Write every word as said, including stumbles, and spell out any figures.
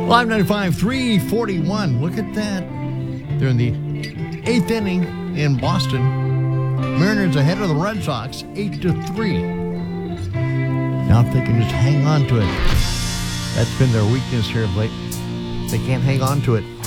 Live ninety-five, three forty-one. Look at that. They're in the eighth inning in Boston. Mariners ahead of the Red Sox, eight to three. Now if they can just hang on to it. That's been their weakness here of late. They can't hang on to it.